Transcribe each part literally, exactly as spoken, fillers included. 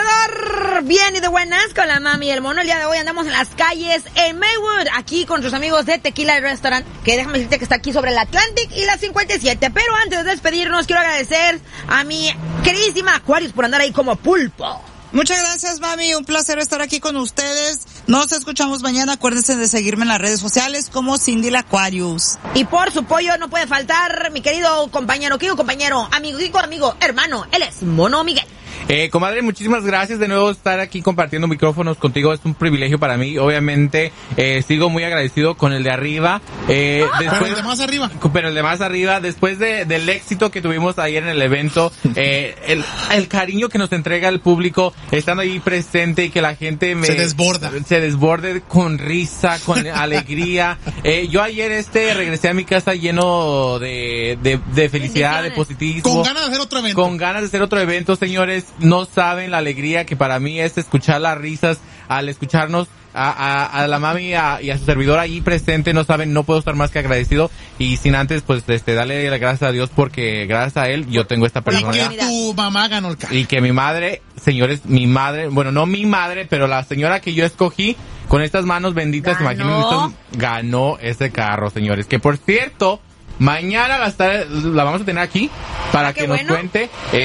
servidor, bien y de buenas con la mami y el mono. El día de hoy andamos en las calles en Maywood, aquí con nuestros amigos de Tequila Restaurant, que déjame decirte que está aquí sobre el Atlantic y la cincuenta y siete. Pero antes de despedirnos, quiero agradecer a mi queridísima Aquarius por andar ahí como pulpo. Muchas gracias, mami. Un placer estar aquí con ustedes. Nos escuchamos mañana. Acuérdense de seguirme en las redes sociales como Cindy la Aquarius. Y por su pollo no puede faltar mi querido compañero, querido compañero, amigo, amigo, hermano. Él es Mono Miguel. Eh, comadre, muchísimas gracias de nuevo estar aquí compartiendo micrófonos contigo. Es un privilegio para mí. Obviamente, eh, sigo muy agradecido con el de arriba. Eh, ah, después, pero el de más arriba. Pero el de más arriba, después de, del éxito que tuvimos ayer en el evento, eh, el, el cariño que nos entrega el público, estando ahí presente y que la gente me... Se desborda. Se desborde con risa, con alegría. Eh, yo ayer este regresé a mi casa lleno de, de, de felicidad, de positivismo. Con ganas de hacer otro evento. Con ganas de hacer otro evento, señores. No saben la alegría que para mí es escuchar las risas al escucharnos a, a, a la mami a, y a su servidor ahí presente. No saben, no puedo estar más que agradecido y sin antes pues este darle las gracias a Dios porque gracias a él yo tengo esta persona. Y que tu mamá ganó el carro. Y que mi madre, señores, mi madre, bueno, no mi madre, pero la señora que yo escogí con estas manos benditas, imagínense, ganó ese carro, señores. Que por cierto, mañana la, está, la vamos a tener aquí para ah, que nos bueno. cuente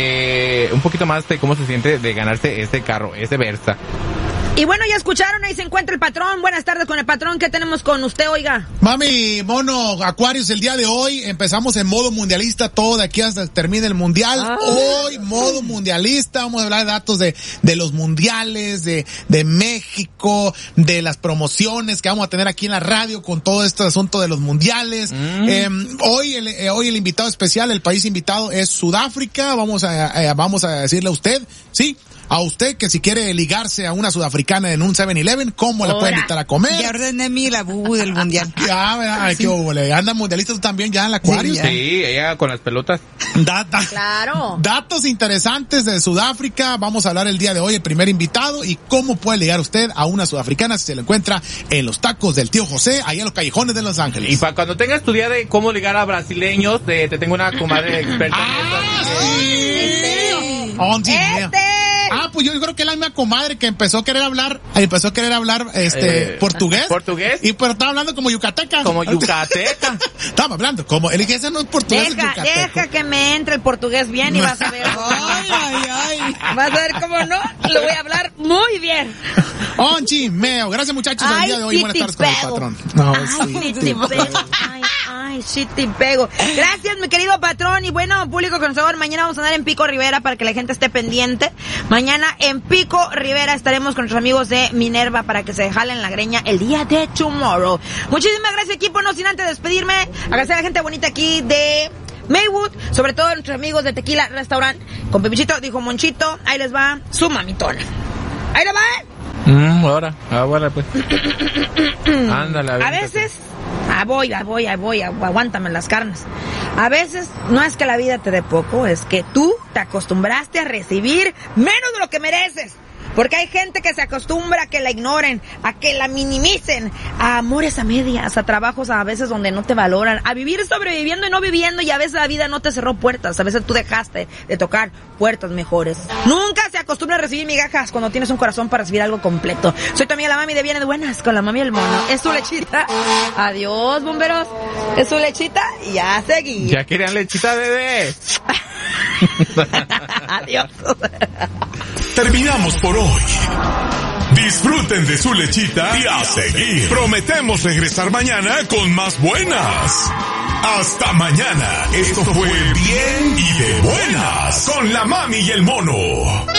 eh, un poquito más de cómo se siente de ganarse ese carro, ese Versa. Y bueno, ya escucharon, ahí se encuentra el patrón. Buenas tardes con el patrón. ¿Qué tenemos con usted, oiga? Mami, Mono, Aquarius, el día de hoy empezamos en modo mundialista, todo de aquí hasta que termine el mundial. Ah. Hoy, modo mundialista, vamos a hablar de datos de, de los mundiales, de, de México, de las promociones que vamos a tener aquí en la radio con todo este asunto de los mundiales. Mm. Eh, hoy, el, eh, hoy el invitado especial, el país invitado es Sudáfrica. Vamos a, eh, vamos a decirle a usted, sí, a usted que si quiere ligarse a una sudafricana en un seven eleven, ¿cómo la puede invitar a comer? Ya ordené mi la bubu del mundial. Ya, ¿verdad? Sí. ¿Qué hubo? ¿Anda mundialista tú también ya en la Aquarius? Sí, sí, ella con las pelotas. Data, claro. Datos interesantes de Sudáfrica. Vamos a hablar el día de hoy, el primer invitado, y cómo puede ligar usted a una sudafricana si se lo encuentra en los tacos del tío José, allá en los callejones de Los Ángeles. Y para cuando tengas tu día de cómo ligar a brasileños, te, te tengo una comadre experta ah, en eso. Sí. Oh, sí. Este. Ah, pues yo creo que es la misma comadre que empezó a querer hablar, empezó a querer hablar este eh, portugués. Portugués. Y pero estaba hablando como yucateca. Como yucateca. Estaba hablando como, el que ese no es portugués, deja, es yucateco. Deja que me entre el portugués bien y vas a ver. Ay, ay, ay. Vas a ver cómo no, lo voy a hablar muy bien. Onchi, meo. Gracias, muchachos, al día de hoy. Buenas tardes con el patrón. No, ay, sí, te pego. Ay, ay, sí te pego. Gracias, mi querido patrón. Y bueno, público conocedor, mañana vamos a andar en Pico Rivera para que la gente esté pendiente. Mañana en Pico Rivera estaremos con nuestros amigos de Minerva para que se jalen la greña el día de tomorrow. Muchísimas gracias, equipo. No sin antes despedirme, agradecer a la gente bonita aquí de Maywood, sobre todo a nuestros amigos de Tequila Restaurant. Con Pepichito, dijo Monchito, ahí les va su mamitona. Ahí les va, ¿eh? Mm, ahora, ahora pues. Ándale, a, a veces, ah, voy, ah, voy, ah, voy, ah, aguántame las carnes. A veces no es que la vida te dé poco, es que tú te acostumbraste a recibir menos de lo que mereces. Porque hay gente que se acostumbra a que la ignoren, a que la minimicen, a amores a medias, a trabajos a veces donde no te valoran, a vivir sobreviviendo y no viviendo, y a veces la vida no te cerró puertas, a veces tú dejaste de tocar puertas mejores. Nunca se acostumbra a recibir migajas cuando tienes un corazón para recibir algo completo. Soy tu amiga la mami de Bienes Buenas con la mami del mono. Es su lechita. Adiós, bomberos. Es su lechita y ya seguí. Ya querían lechita, bebé. Adiós. Terminamos por hoy. Disfruten de su lechita y a seguir. Prometemos regresar mañana con más buenas. Hasta mañana. Esto fue Bien y de Buenas con la mami y el mono.